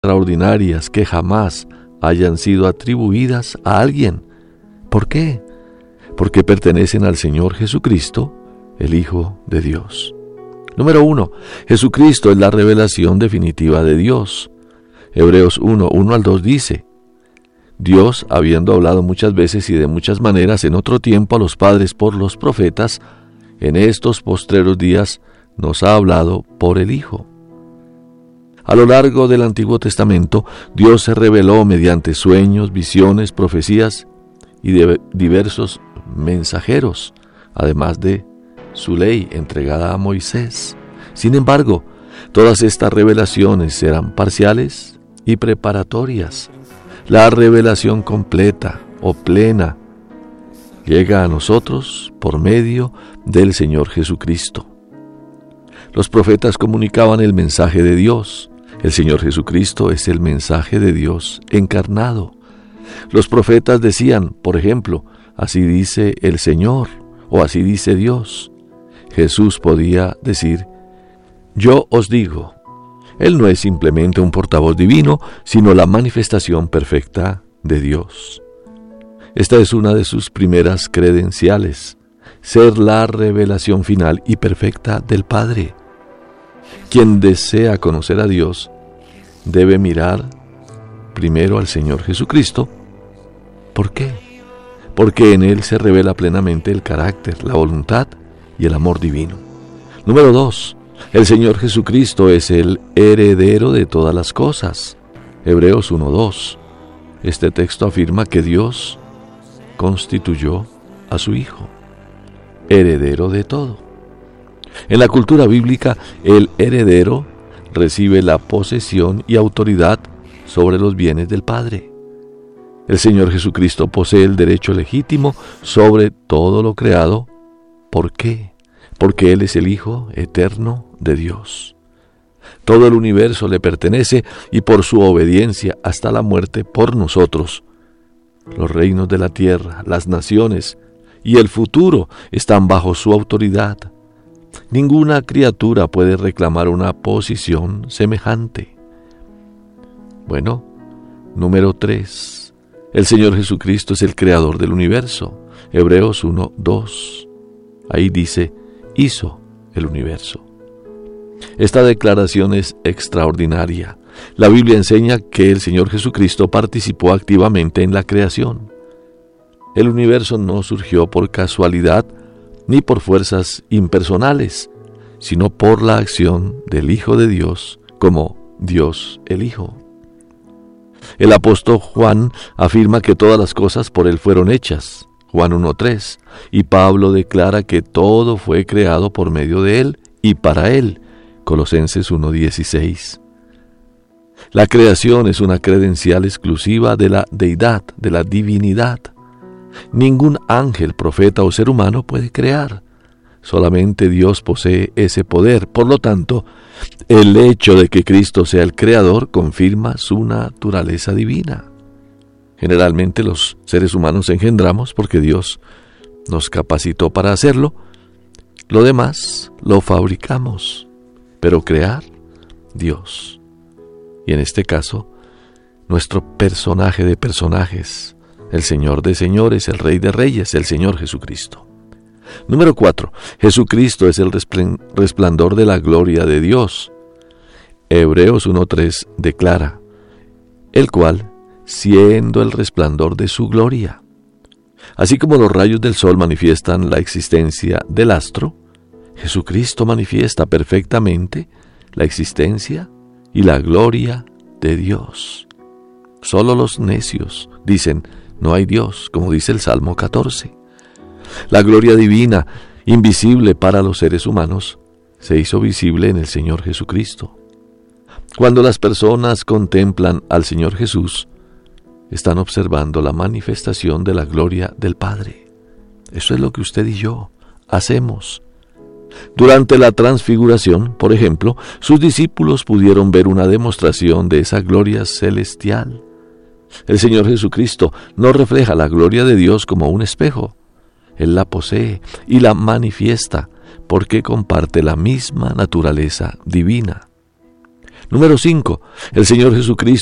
extraordinarias que jamás hayan sido atribuidas a alguien. ¿Por qué? Porque pertenecen al Señor Jesucristo, el Hijo de Dios. Número 1. Jesucristo es la revelación definitiva de Dios. Hebreos 1, 1 al 2 dice: Dios, habiendo hablado muchas veces y de muchas maneras en otro tiempo a los padres por los profetas, en estos postreros días nos ha hablado por el Hijo. A lo largo del Antiguo Testamento, Dios se reveló mediante sueños, visiones, profecías y de diversos mensajeros, además de su ley entregada a Moisés. Sin embargo, todas estas revelaciones eran parciales y preparatorias. La revelación completa o plena llega a nosotros por medio del Señor Jesucristo. Los profetas comunicaban el mensaje de Dios. El Señor Jesucristo es el mensaje de Dios encarnado. Los profetas decían, por ejemplo, así dice el Señor o así dice Dios. Jesús podía decir, yo os digo. Él no es simplemente un portavoz divino, sino la manifestación perfecta de Dios. Esta es una de sus primeras credenciales, ser la revelación final y perfecta del Padre. Quien desea conocer a Dios debe mirar primero al Señor Jesucristo. ¿Por qué? Porque en Él se revela plenamente el carácter, la voluntad y el amor divino. Número 2. El Señor Jesucristo es el heredero de todas las cosas. Hebreos 1:2. Este texto afirma que Dios constituyó a su Hijo, heredero de todo. En la cultura bíblica, el heredero recibe la posesión y autoridad sobre los bienes del Padre. El Señor Jesucristo posee el derecho legítimo sobre todo lo creado. ¿Por qué? Porque Él es el Hijo eterno de Dios. Todo el universo le pertenece y por su obediencia hasta la muerte por nosotros, los reinos de la tierra, las naciones y el futuro están bajo su autoridad. Ninguna criatura puede reclamar una posición semejante. Bueno, número 3. El Señor Jesucristo es el creador del universo. Hebreos 1:2. Ahí dice, hizo el universo. Esta declaración es extraordinaria. La Biblia enseña que el Señor Jesucristo participó activamente en la creación. El universo no surgió por casualidad ni por fuerzas impersonales, sino por la acción del Hijo de Dios como Dios el Hijo. El apóstol Juan afirma que todas las cosas por Él fueron hechas, Juan 1:3, y Pablo declara que todo fue creado por medio de Él y para Él, Colosenses 1:16. La creación es una credencial exclusiva de la deidad, de la divinidad. Ningún ángel, profeta o ser humano puede crear. Solamente Dios posee ese poder. Por lo tanto, el hecho de que Cristo sea el creador confirma su naturaleza divina. Generalmente los seres humanos engendramos porque Dios nos capacitó para hacerlo. Lo demás lo fabricamos, pero crear, Dios. Y en este caso, nuestro personaje de personajes, el Señor de señores, el Rey de reyes, el Señor Jesucristo. Número 4. Jesucristo es el resplandor de la gloria de Dios. Hebreos 1:3 declara, el cual, siendo el resplandor de su gloria. Así como los rayos del sol manifiestan la existencia del astro, Jesucristo manifiesta perfectamente la existencia y la gloria de Dios. Solo los necios dicen, no hay Dios, como dice el Salmo 14. La gloria divina, invisible para los seres humanos, se hizo visible en el Señor Jesucristo. Cuando las personas contemplan al Señor Jesús, están observando la manifestación de la gloria del Padre. Eso es lo que usted y yo hacemos. Durante la transfiguración, por ejemplo, sus discípulos pudieron ver una demostración de esa gloria celestial. El Señor Jesucristo no refleja la gloria de Dios como un espejo. Él la posee y la manifiesta porque comparte la misma naturaleza divina. Número 5. El Señor Jesucristo